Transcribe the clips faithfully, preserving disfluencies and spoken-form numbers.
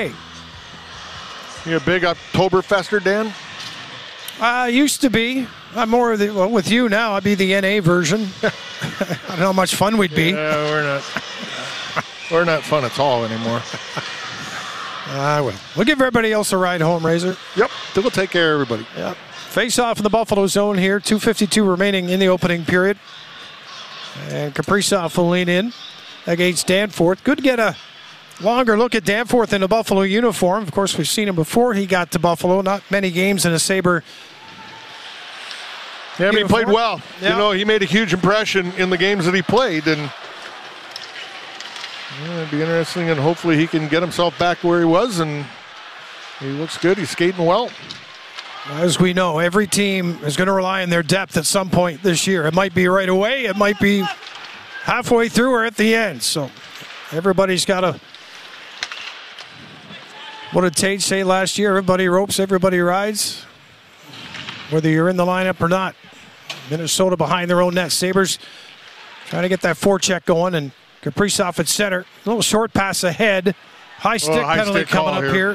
A. You a big Oktoberfester, Dan? I uh, used to be. I'm more of the, well, with you now, I'd be the N A version. I don't know how much fun we'd be. Yeah, we're not. We're not fun at all anymore. I uh, will. We'll give everybody else a ride home, Razor. Yep. We'll take care of everybody. Yep. Face off in the Buffalo zone here. two fifty-two remaining in the opening period. And Kaprizov will lean in against Danforth. Good to get a longer look at Danforth in a Buffalo uniform. Of course, we've seen him before he got to Buffalo. Not many games in a Sabre Yeah, but he played well. Yeah. You know, he made a huge impression in the games that he played. And yeah, it'd be interesting, and hopefully he can get himself back where he was. And he looks good. He's skating well. As we know, every team is going to rely on their depth at some point this year. It might be right away. It might be halfway through or at the end. So everybody's got to, what did Tate say last year? Everybody ropes, everybody rides. Whether you're in the lineup or not. Minnesota behind their own net. Sabres trying to get that forecheck going. And Kaprizov at center. A little short pass ahead. High stick oh, high penalty stick coming up here. here.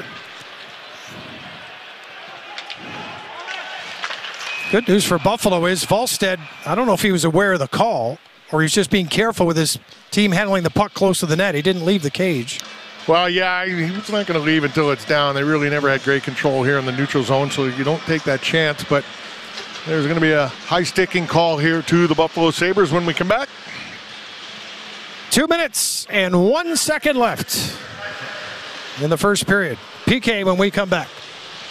Good news for Buffalo is Volstead, I don't know if he was aware of the call or he's just being careful with his team handling the puck close to the net. He didn't leave the cage. Well, yeah, he was not going to leave until it's down. They really never had great control here in the neutral zone, so you don't take that chance. But there's going to be a high-sticking call here to the Buffalo Sabres when we come back. Two minutes and one second left in the first period. P K when we come back.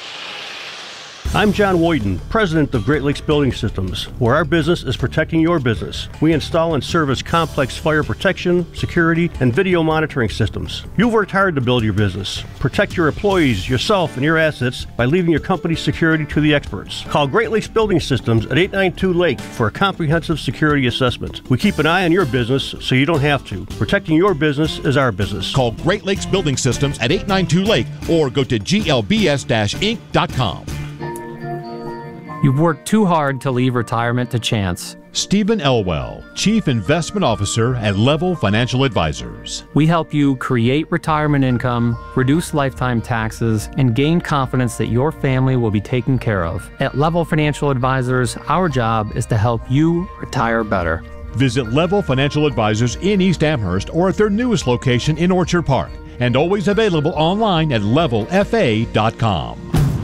I'm John Woyden, president of Great Lakes Building Systems, where our business is protecting your business. We install and service complex fire protection, security, and video monitoring systems. You've worked hard to build your business. Protect your employees, yourself, and your assets by leaving your company's security to the experts. Call Great Lakes Building Systems at eight nine two Lake for a comprehensive security assessment. We keep an eye on your business so you don't have to. Protecting your business is our business. Call Great Lakes Building Systems at eight nine two Lake or go to G L B S inc dot com. You've worked too hard to leave retirement to chance. Stephen Elwell, Chief Investment Officer at Level Financial Advisors. We help you create retirement income, reduce lifetime taxes, and gain confidence that your family will be taken care of. At Level Financial Advisors, our job is to help you retire better. Visit Level Financial Advisors in East Amherst or at their newest location in Orchard Park, and always available online at level f a dot com.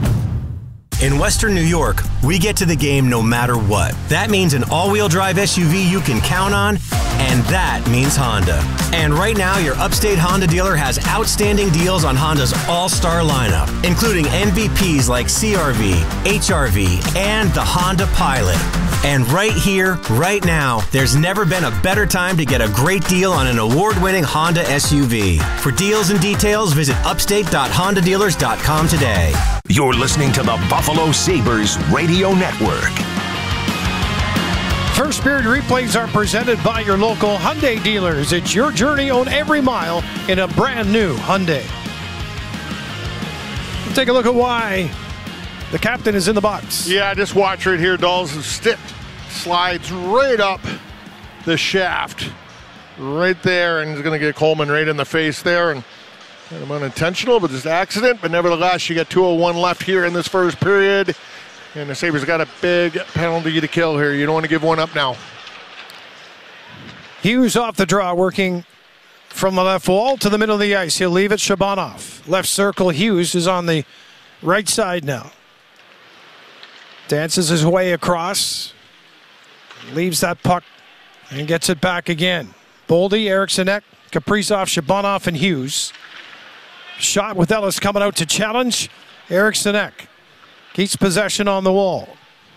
In Western New York, we get to the game no matter what. That means an all-wheel drive S U V you can count on, and that means Honda. And right now, your Upstate Honda dealer has outstanding deals on Honda's all-star lineup, including M V Ps like C R V, H R V, and the Honda Pilot. And right here, right now, there's never been a better time to get a great deal on an award-winning Honda S U V. For deals and details, visit upstate dot honda dealers dot com today. You're listening to the Buffalo Sabres Radio Network. First period replays are presented by your local Hyundai dealers. It's your journey on every mile in a brand new Hyundai. We'll take a look at why the captain is in the box. Yeah, just watch right here. Dolls' stick slides right up the shaft. Right there, and he's going to get Coleman right in the face there. And kind of unintentional, but just accident. But nevertheless, you got two oh one left here in this first period. And the Sabres got a big penalty to kill here. You don't want to give one up now. Hughes off the draw, working from the left wall to the middle of the ice. He'll leave it Shabanov. Left circle, Hughes is on the right side now. Dances his way across. Leaves that puck and gets it back again. Boldy, Eriksson, Kaprizov, Shabanov, and Hughes. Shot with Ellis coming out to challenge. Eriksson keeps possession on the wall.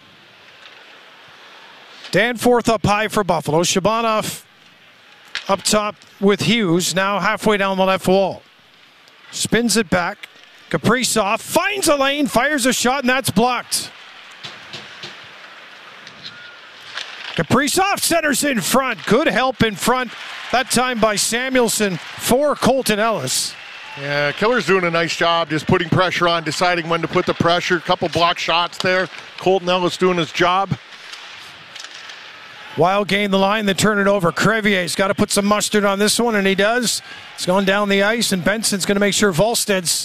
Danforth up high for Buffalo. Shabanov up top with Hughes, now halfway down the left wall. Spins it back. Kaprizov finds a lane, fires a shot, and that's blocked. Kaprizov centers in front. Good help in front, that time by Samuelson for Colton Ellis. Yeah, Killer's doing a nice job just putting pressure on, deciding when to put the pressure. Couple block shots there. Colton Ellis doing his job. Wild gain the line, they turn it over. Crevier's got to put some mustard on this one, and he does. It's going down the ice, and Benson's going to make sure Volsted's